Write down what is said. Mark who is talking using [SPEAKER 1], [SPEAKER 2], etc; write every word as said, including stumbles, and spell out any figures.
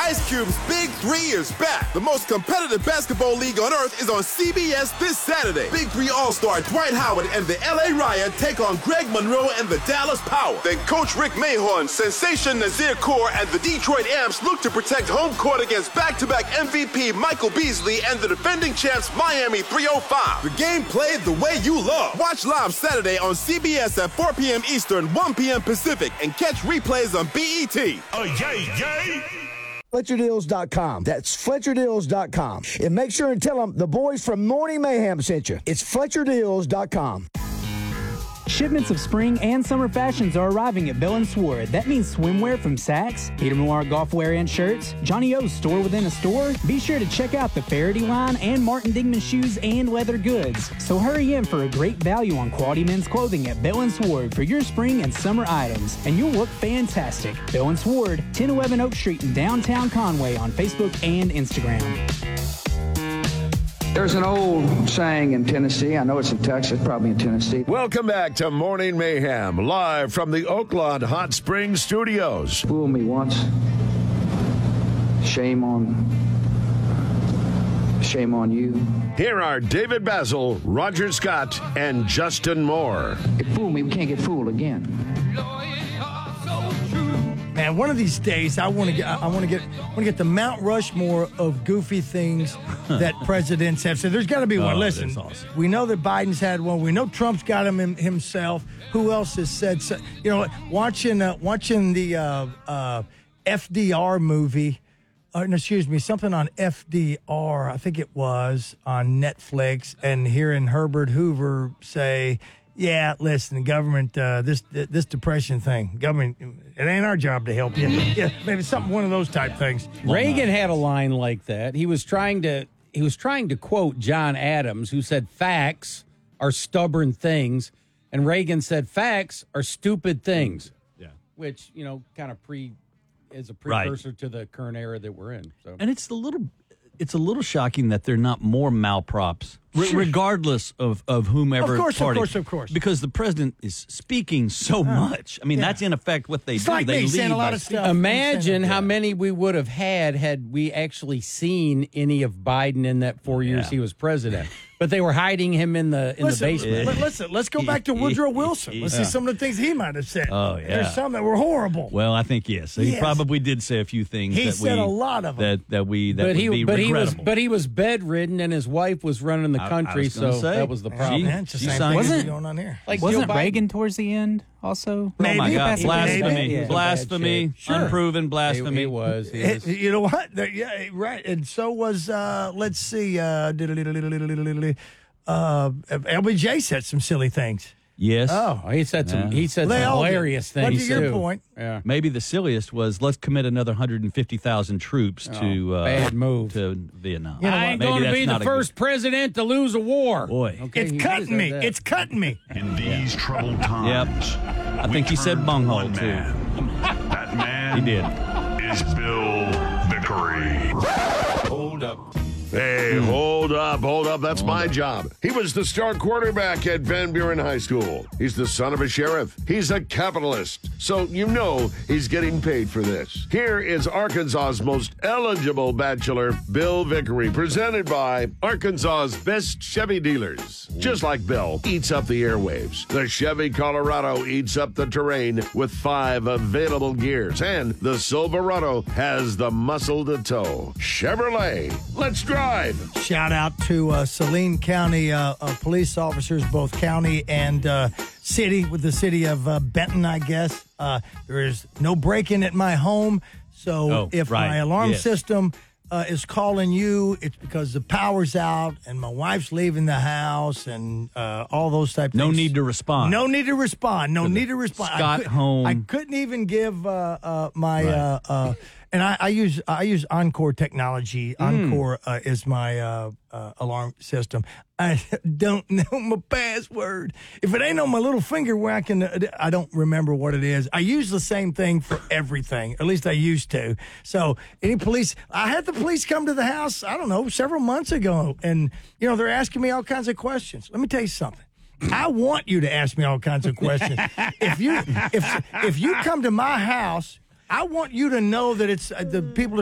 [SPEAKER 1] Ice Cube's Big Three is back. The most competitive basketball league on earth is on C B S this Saturday. Big Three All-Star Dwight Howard and the L A Riot take on Greg Monroe and the Dallas Power. Then Coach Rick Mahorn, Sensation Nazir Kaur, and the Detroit Amps look to protect home court against back-to-back M V P Michael Beasley and the defending champs Miami three oh five. The game played the way you love. Watch live Saturday on C B S at four p.m. Eastern, one p.m. Pacific, and catch replays on B E T.
[SPEAKER 2] Oh, yay, yay!
[SPEAKER 3] Fletcher Deals dot com. That's Fletcher Deals dot com. And make sure and tell them the boys from Morning Mayhem sent you. It's Fletcher Deals dot com.
[SPEAKER 4] Shipments of spring and summer fashions are arriving at Bell and Sword. That means swimwear from Saks, Peter Millar golf wear and shirts, Johnny O's store within a store. Be sure to check out the Faraday line and Martin Dingman shoes and leather goods. So hurry in for a great value on quality men's clothing at Bell and Sword for your spring and summer items, and you'll look fantastic. Bell and Sword, ten eleven Oak Street in downtown Conway on Facebook and Instagram.
[SPEAKER 5] There's an old saying in Tennessee. I know it's in Texas, probably in Tennessee.
[SPEAKER 2] Welcome back to Morning Mayhem, live from the Oaklawn Hot Springs Studios.
[SPEAKER 5] Fool me once. Shame on... Shame on you.
[SPEAKER 2] Here are David Basil, Roger Scott, and Justin Moore.
[SPEAKER 5] It fooled me. We can't get fooled again.
[SPEAKER 6] Man, one of these days, I want to get, I want to get, I want to get the Mount Rushmore of goofy things that presidents have said. There's got to be one.
[SPEAKER 7] Oh,
[SPEAKER 6] Listen,
[SPEAKER 7] that's awesome.
[SPEAKER 6] We know that Biden's had one. We know Trump's got him him himself. Who else has said? So, you know, watching, uh, watching the uh, uh, F D R movie. Uh, no, excuse me, something on F D R. I think it was on Netflix, and hearing Herbert Hoover say, yeah, listen, the government, uh, this this depression thing, government, it ain't our job to help you. Yeah, maybe something, one of those type things.
[SPEAKER 7] Reagan had a line like that. He was trying to he was trying to quote John Adams, who said facts are stubborn things, and Reagan said facts are stupid things.
[SPEAKER 8] Yeah,
[SPEAKER 7] which you know, kind of pre is a precursor right. to the current era that we're in. So,
[SPEAKER 8] and it's a little it's a little shocking that they're not more malprops. R- regardless of, of whomever
[SPEAKER 6] of course,
[SPEAKER 8] party.
[SPEAKER 6] Of course, of course.
[SPEAKER 8] Because the president is speaking so much. I mean, yeah. that's in effect what they
[SPEAKER 6] it's
[SPEAKER 8] do.
[SPEAKER 6] Like
[SPEAKER 8] they
[SPEAKER 6] me,
[SPEAKER 8] lead
[SPEAKER 6] saying a lot of stuff.
[SPEAKER 7] Imagine how many we would have had had we actually seen any of Biden in that four years yeah. he was president. But they were hiding him in the in
[SPEAKER 6] listen,
[SPEAKER 7] the basement.
[SPEAKER 6] L- listen, let's go back to Woodrow Wilson. Let's yeah. see some of the things he might have said.
[SPEAKER 8] Oh, yeah.
[SPEAKER 6] There's some that were horrible.
[SPEAKER 8] Well, I think, yes. He yes. probably did say a few things.
[SPEAKER 6] He
[SPEAKER 8] that
[SPEAKER 6] said
[SPEAKER 8] we,
[SPEAKER 6] a lot of them.
[SPEAKER 8] That, that we, that
[SPEAKER 7] but
[SPEAKER 8] would
[SPEAKER 7] he,
[SPEAKER 8] be
[SPEAKER 7] but
[SPEAKER 8] regrettable.
[SPEAKER 7] He was, but he was bedridden, and his wife was running the country, so
[SPEAKER 8] say,
[SPEAKER 7] that was the problem.
[SPEAKER 6] She, man, just wasn't going on here.
[SPEAKER 4] Like wasn't Reagan towards the end also?
[SPEAKER 6] Maybe.
[SPEAKER 8] Oh, my God. Blasphemy.
[SPEAKER 6] Yeah.
[SPEAKER 8] Blasphemy. Sure. Unproven blasphemy.
[SPEAKER 7] He, he was. He
[SPEAKER 6] it,
[SPEAKER 7] was.
[SPEAKER 6] You know what? Yeah, right. And so was, uh, let's see, uh, uh, L B J said some silly things.
[SPEAKER 8] Yes.
[SPEAKER 6] Oh,
[SPEAKER 7] he said some. Yeah. He said
[SPEAKER 6] well,
[SPEAKER 7] some hilarious things.
[SPEAKER 6] But to your
[SPEAKER 7] too.
[SPEAKER 6] point,
[SPEAKER 7] yeah.
[SPEAKER 8] Maybe the silliest was let's commit another one hundred fifty thousand troops
[SPEAKER 7] oh,
[SPEAKER 8] to uh,
[SPEAKER 7] bad move
[SPEAKER 8] to Vietnam.
[SPEAKER 7] You know I ain't
[SPEAKER 8] Maybe
[SPEAKER 7] going to be the first
[SPEAKER 8] good...
[SPEAKER 7] president to lose a war.
[SPEAKER 8] Boy,
[SPEAKER 6] okay, it's cutting me. That. It's cutting me.
[SPEAKER 2] In these yeah. troubled times,
[SPEAKER 8] yep. I think he said bunghole too.
[SPEAKER 2] That man,
[SPEAKER 8] he did.
[SPEAKER 2] Is Bill Vickery.
[SPEAKER 1] Hold up.
[SPEAKER 2] Hey, hold up, hold up. That's my job. He was the star quarterback at Van Buren High School. He's the son of a sheriff. He's a capitalist. So you know he's getting paid for this. Here is Arkansas's most eligible bachelor, Bill Vickery, presented by Arkansas's best Chevy dealers. Just like Bill eats up the airwaves, the Chevy Colorado eats up the terrain with five available gears, and the Silverado has the muscle to tow. Chevrolet, let's drive.
[SPEAKER 6] Shout out to uh, Saline County uh, uh, police officers, both county and uh, city, with the city of uh, Benton, I guess. Uh, there is no break-in at my home, so
[SPEAKER 8] oh,
[SPEAKER 6] if
[SPEAKER 8] right.
[SPEAKER 6] my alarm
[SPEAKER 8] yes.
[SPEAKER 6] system uh, is calling you, it's because the power's out and my wife's leaving the house and uh, all those type of
[SPEAKER 8] no
[SPEAKER 6] things.
[SPEAKER 8] No need to respond.
[SPEAKER 6] No need to respond. No need to respond.
[SPEAKER 8] Scott
[SPEAKER 6] I could,
[SPEAKER 8] home.
[SPEAKER 6] I couldn't even give uh, uh, my...
[SPEAKER 8] Right.
[SPEAKER 6] Uh, uh, And I, I use I use Encore technology. Encore uh, is my uh, uh, alarm system. I don't know my password. If it ain't on my little finger where I can, uh, I don't remember what it is. I use the same thing for everything. At least I used to. So any police, I had the police come to the house, I don't know, several months ago. And, you know, they're asking me all kinds of questions. Let me tell you something. I want you to ask me all kinds of questions. if you if if you come to my house, I want you to know that it's uh, the people